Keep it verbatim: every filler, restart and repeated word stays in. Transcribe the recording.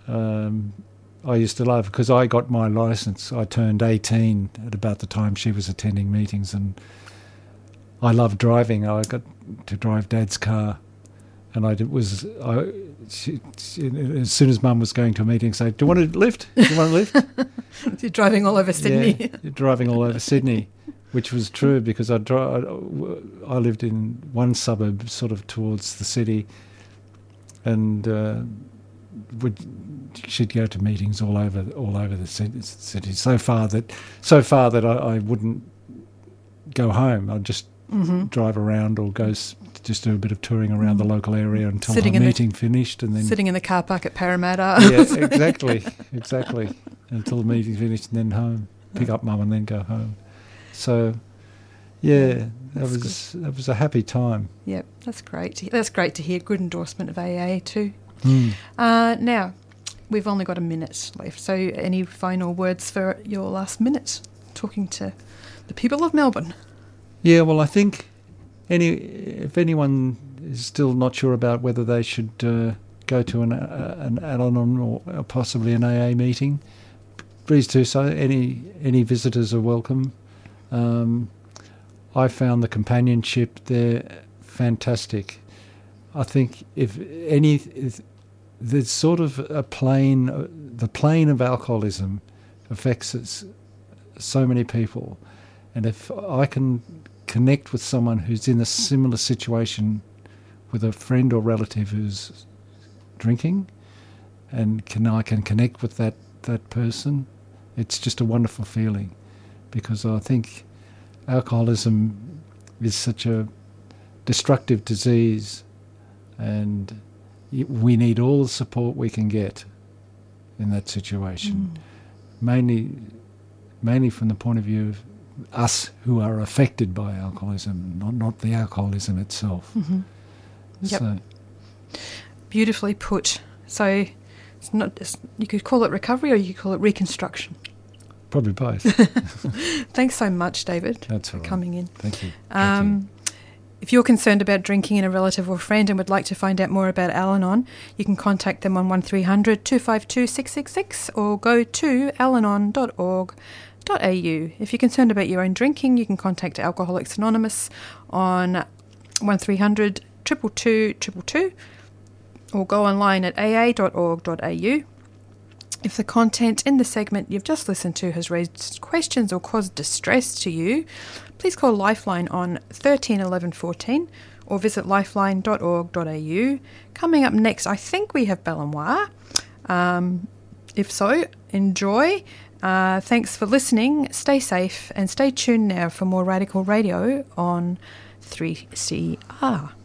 um, I used to love, because I got my licence. I turned eighteen at about the time she was attending meetings, and I loved driving. I got to drive Dad's car, and I did, was I. She, she, as soon as Mum was going to a meeting, say, "Do you want a lift? Do you want a lift?" You're driving all over Sydney. Yeah, you're driving all over Sydney, which was true, because I dri- I lived in one suburb, sort of towards the city, and uh, would she'd go to meetings all over all over the city. So far that so far that I, I wouldn't go home. I'd just mm-hmm. drive around or go s- just do a bit of touring around mm-hmm. the local area until sitting the meeting the, finished, and then sitting in the car park at Parramatta. Yeah, exactly, exactly. Until the meeting finished, and then home, pick up Mum, and then go home. So, yeah, that was good. That was a happy time. Yep, that's great. That's great to hear. Good endorsement of A A too. Mm. Uh, now, we've only got a minute left. So, any final words for your last minute talking to the people of Melbourne? Yeah, well, I think any if anyone is still not sure about whether they should uh, go to an uh, an Al-Anon or possibly an A A meeting, please do so. Any any visitors are welcome. Um, I found the companionship there fantastic. I think if any, if there's sort of a plane, the plane of alcoholism affects us, so many people, and if I can connect with someone who's in a similar situation with a friend or relative who's drinking, and can I can connect with that, that person, it's just a wonderful feeling, because I think alcoholism is such a destructive disease, and we need all the support we can get in that situation, mm. mainly mainly from the point of view of us who are affected by alcoholism, not not the alcoholism itself. Mm-hmm. Yep. So, beautifully put. So it's not it's, you could call it recovery, or you could call it reconstruction. Probably both. Thanks so much, David, That's for all right. coming in. Thank you. Um, Thank you. If you're concerned about drinking in a relative or friend and would like to find out more about Al-Anon, you can contact them on one three hundred two five two six six six or go to alanon dot org dot a u. If you're concerned about your own drinking, you can contact Alcoholics Anonymous on one three hundred two two two two two or go online at a a dot org dot a u. If the content in the segment you've just listened to has raised questions or caused distress to you, please call Lifeline on thirteen eleven fourteen or visit lifeline dot org dot a u. Coming up next, I think we have Bellemoire. Um, if so, enjoy. Uh, thanks for listening. Stay safe and stay tuned now for more Radical Radio on three C R.